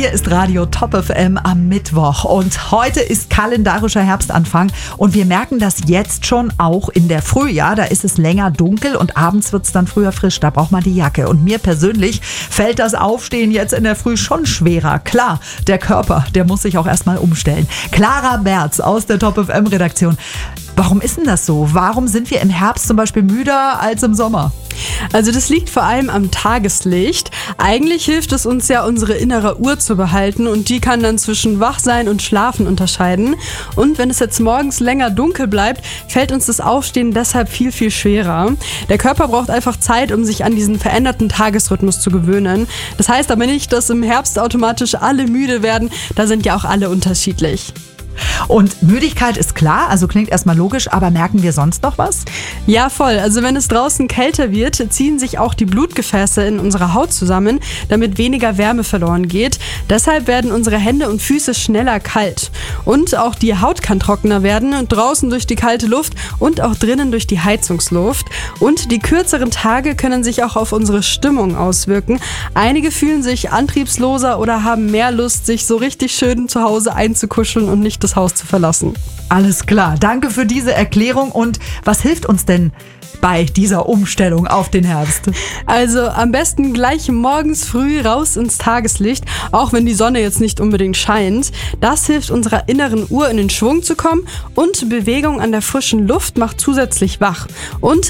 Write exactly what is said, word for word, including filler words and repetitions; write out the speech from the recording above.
Hier ist Radio Top F M am Mittwoch und heute ist kalendarischer Herbstanfang und wir merken das jetzt schon auch in der Früh. Ja, da ist es länger dunkel und abends wird es dann früher frisch. Da braucht man die Jacke. Und mir persönlich fällt das Aufstehen jetzt in der Früh schon schwerer. Klar, der Körper, der muss sich auch erstmal umstellen. Clara Berz aus der Top F M Redaktion. Warum ist denn das so? Warum sind wir im Herbst zum Beispiel müder als im Sommer? Also das liegt vor allem am Tageslicht. Eigentlich hilft es uns ja, unsere innere Uhr zu behalten und die kann dann zwischen Wachsein und Schlafen unterscheiden. Und wenn es jetzt morgens länger dunkel bleibt, fällt uns das Aufstehen deshalb viel, viel schwerer. Der Körper braucht einfach Zeit, um sich an diesen veränderten Tagesrhythmus zu gewöhnen. Das heißt aber nicht, dass im Herbst automatisch alle müde werden. Da sind ja auch alle unterschiedlich. Und Müdigkeit ist klar, also klingt erstmal logisch, aber merken wir sonst noch was? Ja, voll. Also wenn es draußen kälter wird, ziehen sich auch die Blutgefäße in unserer Haut zusammen, damit weniger Wärme verloren geht. Deshalb werden unsere Hände und Füße schneller kalt. Und auch die Haut kann trockener werden, draußen durch die kalte Luft und auch drinnen durch die Heizungsluft. Und die kürzeren Tage können sich auch auf unsere Stimmung auswirken. Einige fühlen sich antriebsloser oder haben mehr Lust, sich so richtig schön zu Hause einzukuscheln und nicht das Haus zu verlassen. Alles klar, danke für diese Erklärung. Und was hilft uns denn bei dieser Umstellung auf den Herbst? Also am besten gleich morgens früh raus ins Tageslicht, auch wenn die Sonne jetzt nicht unbedingt scheint. Das hilft unserer inneren Uhr in den Schwung zu kommen und Bewegung an der frischen Luft macht zusätzlich wach. Und